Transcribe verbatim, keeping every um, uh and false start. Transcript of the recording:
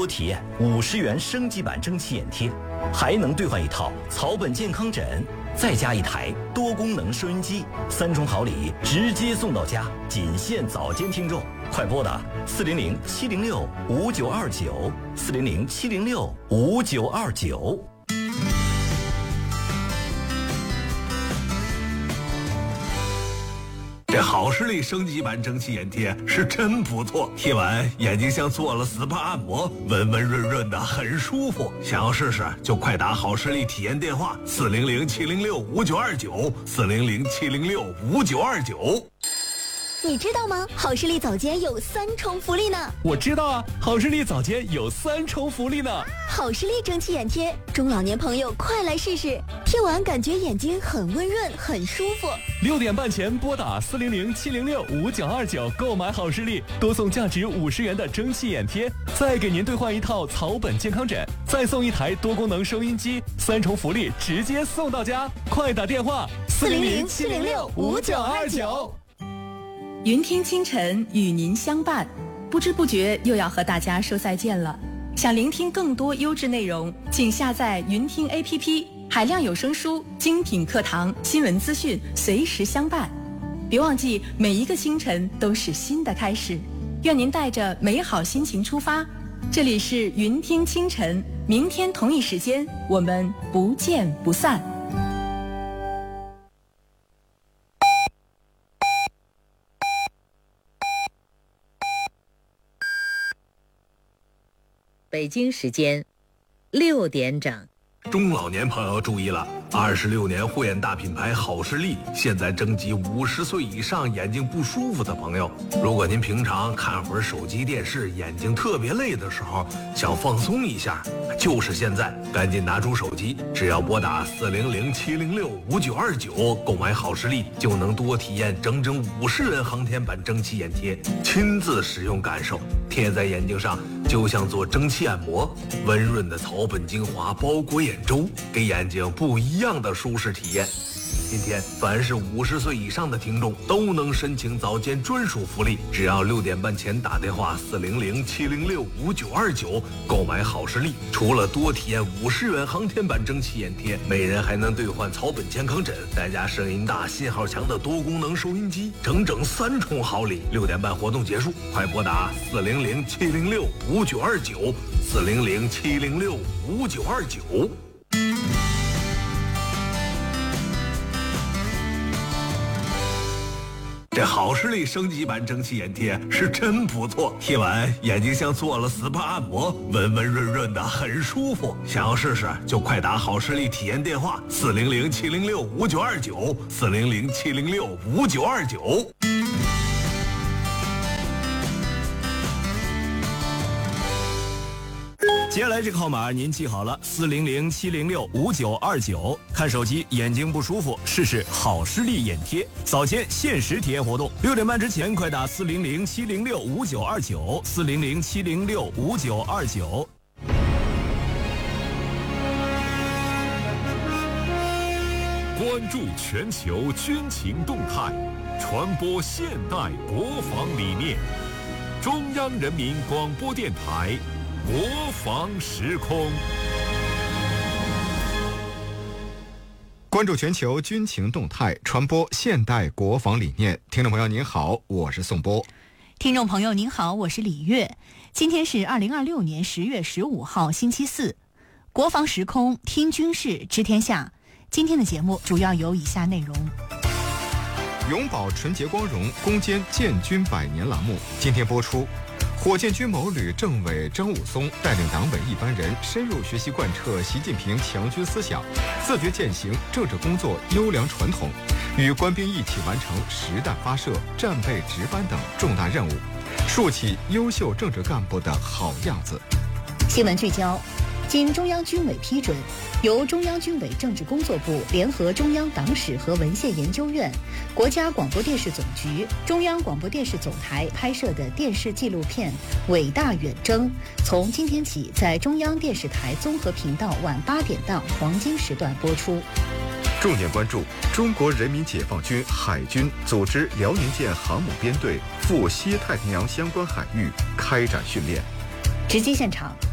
多体验五十元升级版蒸汽眼贴，还能兑换一套草本健康枕，再加一台多功能收音机，三重好礼直接送到家，仅限早间听众，快拨打四零零七零六五九二九四零零七零六五九二九。 这好视力升级版蒸汽眼贴是真不错，贴完眼睛像做了 S P A 按摩，温温润润的，很舒服。想要试试就快打好视力体验电话四零零七零六五九二九四零零七零六五九二九。 你知道吗？好视力早间有三重福利呢。 我知道啊，好视力早间有三重福利呢。 好视力蒸汽眼贴，中老年朋友快来试试，贴完感觉眼睛很温润，很舒服。 六点半前拨打四零零七零六五九二九购买好视力，多送价值五十元的蒸汽眼贴，再给您兑换一套草本健康枕，再送一台多功能收音机，三重福利直接送到家。快打电话四零零七零六五九二九。 云听清晨与您相伴，不知不觉又要和大家说再见了。想聆听更多优质内容，请下载云听 A P P， 海量有声书、精品课堂、新闻资讯随时相伴。别忘记，每一个清晨都是新的开始。愿您带着美好心情出发。这里是云听清晨，明天同一时间我们不见不散。 北京时间六点整。 中老年朋友注意了，二十六年护眼大品牌好视力现在征集五十岁以上眼睛不舒服的朋友。如果您平常看会儿手机电视，眼睛特别累的时候，想放松一下，就是现在，赶紧拿出手机，只要拨打四零零七零六五九二九购买好视力，就能多体验整整五十元航天版蒸汽眼贴，亲自使用感受，贴在眼睛上就像做蒸汽按摩，温润的草本精华包裹眼周，给眼睛不一样的舒适体验。今天凡是五十岁以上的听众都能申请早间专属福利，只要六点半前打电话四零零七零六五九二九购买好视力，除了多体验五十元航天版蒸汽眼贴，每人还能兑换草本健康枕，再加声音大、信号强的多功能收音机，整整三重好礼。六点半活动结束，快拨打四零零七零六五九二九四零零七零六五九二九。这好视力升级版蒸汽眼贴是真不错，贴完眼睛像做了 S P A 按摩，温温润润的，很舒服。想要试试就快打好视力体验电话四零零七零六五九二九四零零七零六五九二九。 接下来这个号码您记好了，四零零七零六五九二九。看手机眼睛不舒服，试试好视力眼贴，早间限时体验活动，六点半之前快打四零零七零六五九二九四零零七零六五九二九。 关注全球军情动态，传播现代国防理念。中央人民广播电台。国防时空， 关注全球军情动态，传播现代国防理念。听众朋友您好，我是宋波。 听众朋友您好，我是李月。今天是二零二六年十月十五号星期四，国防时空听军事知天下。今天的节目主要有以下内容： 永葆纯洁光荣，攻坚建军百年栏目今天播出。火箭军某旅政委张武松带领党委一班人深入学习贯彻习近平强军思想，自觉践行政治工作优良传统，与官兵一起完成实弹发射、战备值班等重大任务，树起优秀政治干部的好样子。 新闻聚焦：经中央军委批准，由中央军委政治工作部联合中央党史和文献研究院、国家广播电视总局、中央广播电视总台拍摄的电视纪录片《伟大远征》，从今天起在中央电视台综合频道晚八点档黄金时段播出。 重点关注：中国人民解放军海军组织辽宁舰航母编队赴西太平洋相关海域开展训练。 直击现场。